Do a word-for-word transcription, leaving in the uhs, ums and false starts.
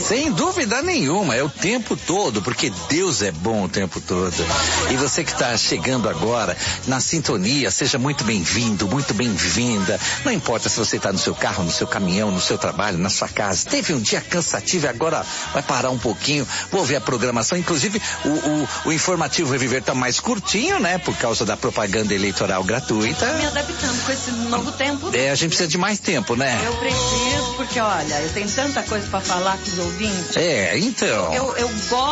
Sem dúvida nenhuma, é o tempo todo, porque Deus é bom o tempo todo. E você que está chegando agora na sintonia, seja muito bem-vindo, muito bem-vinda. Não importa se você está no seu carro, no seu caminhão, no seu trabalho, na sua casa. Teve um dia cansativo e agora vai parar um pouquinho, vou ver a programação. Inclusive, o, o, o informativo Reviver está mais curtinho, né? Por causa da propaganda eleitoral gratuita. Me adaptando com esse novo tempo. É, a gente precisa de mais tempo, né? Eu preciso, porque olha, eu tenho tanta coisa para falar com os ouvintes. É, então. Eu, eu gosto.